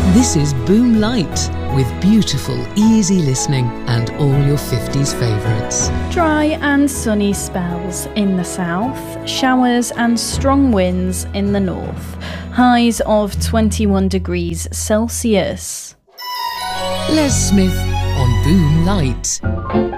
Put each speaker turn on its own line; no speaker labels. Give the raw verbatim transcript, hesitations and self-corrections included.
This is Boom Light, with beautiful, easy listening and all your fifties favourites.
Dry and sunny spells in the south, showers and strong winds in the north. Highs of twenty-one degrees Celsius.
Les Smith on Boom Light.